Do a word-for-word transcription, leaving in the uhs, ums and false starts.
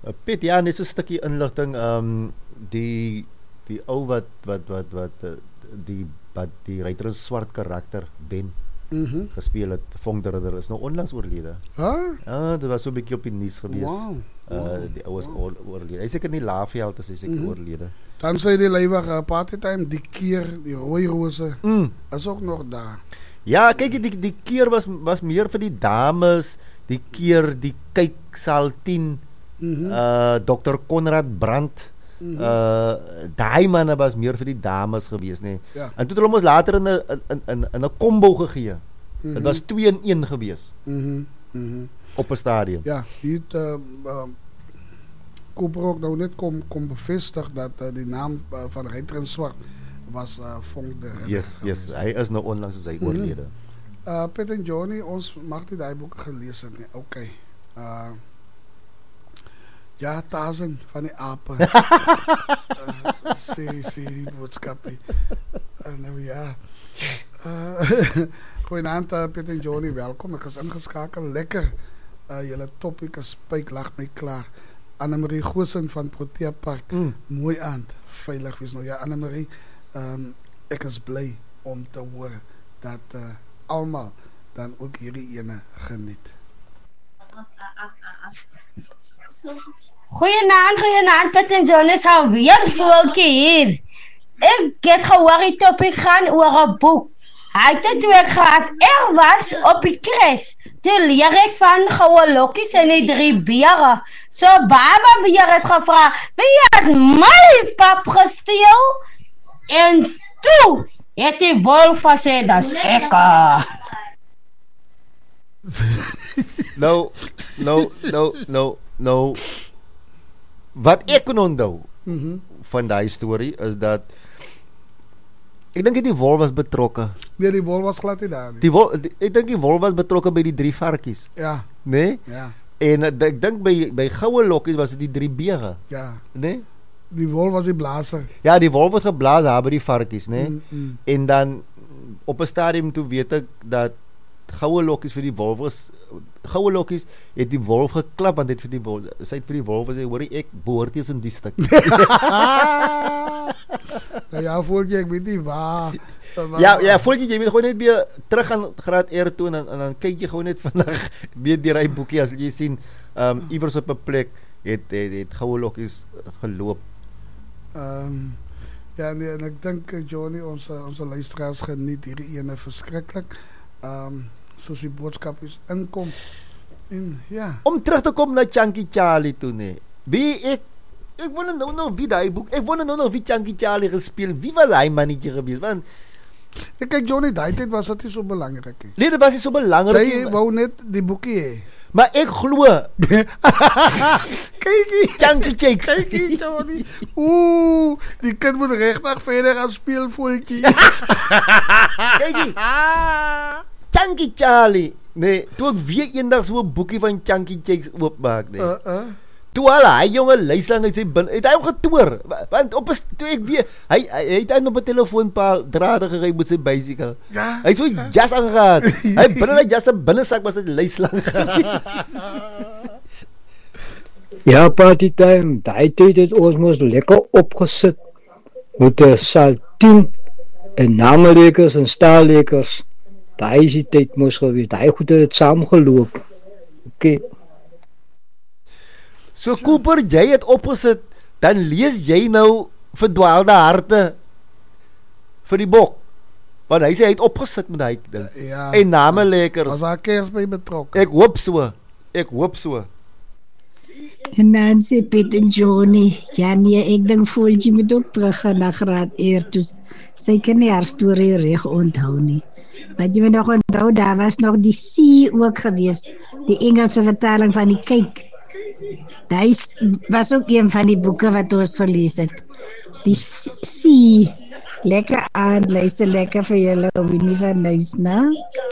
Uh, Piet, ja, net so 'n stukkie inligting, um, die die ou wat wat wat wat uh, die wat die ryter in swart karakter Ben Mhm. gespeel het, Vongderder, is nou onlangs oorlede. Huh? Ah, dit was so 'n bietjie op die nuus gewees. Wow. Uh, die ou is oor, oorlede. Hy seker nie Laafveld as hy seker Mhm. oorlede. Dan sê die lewige partytime, die keer, die rooi rose, Mm. is ook nog daar. Ja, kyk, die die keer was was meer vir die dames, die keer, die kyk saal tien, Mhm. uh dokter Konrad Brandt. Mhm. Uh daai manne was meer vir die dames gewees, nê. Nee. Ja. En toe het hulle ons later in 'n in in in 'n combo gegee. Dit Mhm. was twee in een gewees Mhm. Mhm. op 'n stadion. Ja, die het uh, uh, Cooper ook nou net kom, kom bevestig dat uh, die naam uh, van Ryter in Swart was uh, Vonk de Ridder. Yes, yes, hy is nou onlangs as hy Mhm. oorlede. Uh, Piet en Johnny, ons mag nie die boeken gelezen. Nee. Oké. Okay. Uh, ja, Tarzan van die apen. uh, Sê, sê die boodskapie. Uh, nou ja. Uh, Goeienaand, uh, Piet en Johnny, welkom. Ek is ingeskakeld. Lekker. Uh, julle topic is spyk, lag my klaar. Annemarie Goosen van Protea Park. Mm. Mooi aand. Veilig wees. Nou ja, Annemarie, um, ek is bly om te hoor dat uh, almal dan ook hierdie ene geniet. Goeienaand, goeienaand, Piet en Johnny, hou weer voeltjie hier. Ek het gehoor die topic gaan oor 'n boek. Hy het dit toe ek gehad, er was op die kres. Toe leer ek van goue lokkies en die drie bere. So Baba beer het gevra, wie het my pap gesteel? En toe het die wolf gesê, das ek. Nou, nou, nou, nou, nou. Wat ek kon onthou Mhm. van daai storie is dat ek dink die wolf was betrokke. Nee, die wol was glad nie daar nie. Die wolf, die, ek dink die wolf was betrokke by die drie varkies, Ja, né? Nee? ja, En uh, ek dink by by goue lokkies was dit die drie bere, ja. né? Nee? Die wol was die blazer. Ja, die wolf het geblaas daar by die varkies, né? Nee? Mm, mm. En dan op 'n stadium toe weet ek dat goue lokkies vir die wolf was. Goue lokkies het die wolf geklap want dit vir die wolf. Sy het vir die wolf gesê, "Hoor ek behoort eens in die stuk." Nou ja, voel jy, ek weet nie waar. waar Ja, ja, voel jy jy moet gewoon net weer terug gaan graad R toe en dan, en dan kyk jy gewoon net vandag weer deur hy boekie as jy sien um iewers op 'n plek het het, het goue lokkies geloop. Um, ja, nee, en ek dink uh, Johnny, onze, onze luisteraars geniet hierdie ene verskriklik. Um, soos die boodskap is inkom. En ja, Om terug te kom na Chunky Charlie toe, nee. Wie ek ek wonder nou nou wie daai boek. Ek wonder nou nou wie Chunky Charlie gespeel. Wie was hy mannetjie gewees? Want ek kyk Johnny, daai tyd was dit nie so belangrik nie. nee, dit was nie so belangrik Jy nie. wou net die boekie hê. Maar ek glo Kykie, Chunky Chicks. kykie Johnny. Ooh, die kind moet regtig verder gaan speel, voeltjie. Kykie. Chunky Charlie. Nee, toe ek weer eendag so 'n boekie van Chunky Chicks oopmaak, nee. Uh, uh. Toe al hy jonge luislang hy sê bin, het hy hom getoer. Want op 'n toe ek weer hy hy, hy het aan op 'n telefoonpaal drade gery met sy bicycle. Ja. Hy het so jas aangegaan. Hy binne die jas se binnesak was 'n luislang gewees. Ja, party time. Daai tyd het ons mos lekker opgesit met 'n saal tien en namelekers en staallekers. Daai is die tyd mos gewees. Daai goed het saamgeloop. Okay. So Cooper, jy het opgesit, dan lees jy nou Verdwaalde Harte vir die bok. Want hy sê hy het opgesit met daai ding. Ja. En namelekers. Was daar kers by betrokke? Ek hoop so. Ek hoop so. En dan sê Piet en Johnny, ja nee, ek dink Voeltjie moet ook terug gaan na graad R toe. Sy kan nie haar storie reg onthou nie. Maar jy moet nog onthou, daar was nog die C ook gewees, die Engelse vertaling van die kyk. Daai was ook een van die boeke wat ons gelees het. Die C, lekker aan, luister lekker vir julle, Winnie van Nuis, né?